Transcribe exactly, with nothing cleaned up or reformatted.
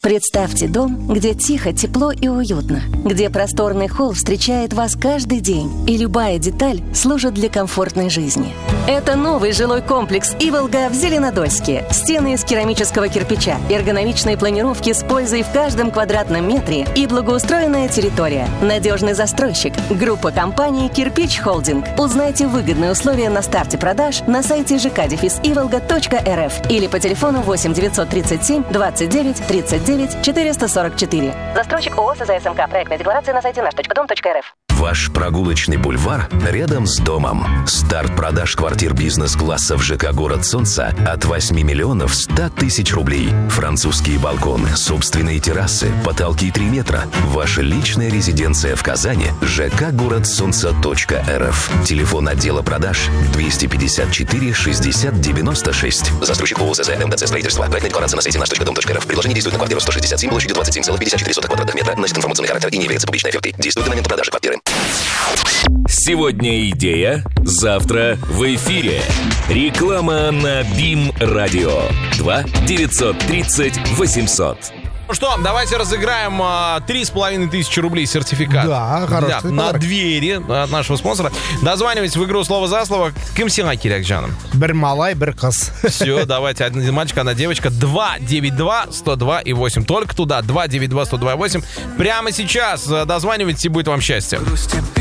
Представьте дом, где тихо, тепло и уютно, где просторный холл встречает вас каждый день, и любая деталь служит для комфортной жизни. Это новый жилой комплекс «Иволга» в Зеленодольске. Стены из керамического кирпича, эргономичные планировки с пользой в каждом квадратном метре и благоустроенная территория. Надежный застройщик. Группа компаний «Кирпич Холдинг». Узнайте выгодные условия на старте продаж на сайте жэ ка дефис иволга точка эр эф или по телефону восемь девятьсот тридцать семь двадцать девять тридцать девять четыреста сорок четыре. Застройщик ООО СЗСМК. Проектная декларация на сайте наш точка дом точка эр эф. Ваш прогулочный бульвар рядом с домом. Старт продаж квартир бизнес-класса в ЖК «Город Солнца» от восьми миллионов ста тысяч рублей. Французские балконы, собственные террасы, потолки три метра. Ваша личная резиденция в Казани. ЖК «Город Солнца точка эр эф. Телефон отдела продаж двести пятьдесят четыре шестьдесят девяносто шесть. Застройщик ООО СЗ МТЦ «Строительство». Проектная декларация на сайте наш точка дом точка эр эф. Предложение действует на квартиру сто шестьдесят семь площадью двадцать семь целых пятьдесят четыре сотых квадратных метра. Носит информационный характер и не является публичной офертой. Действует до момента продажи квартиры. Сегодня идея, завтра в эфире. Реклама на БИМ-радио. два девятьсот тридцать восемьсот. Ну что, давайте разыграем три с половиной тысячи рублей сертификат. Да, хороший да, на подарок. двери от нашего спонсора. Дозванивайтесь в игру слово за слово. Ким сиңа кирәк, жаным? Бер малай, бер кыз. Все, давайте. Один мальчик, одна девочка. два девять два сто два и восемь. Только туда. два девять два сто два и восемь. Прямо сейчас дозванивайтесь, и будет вам счастье.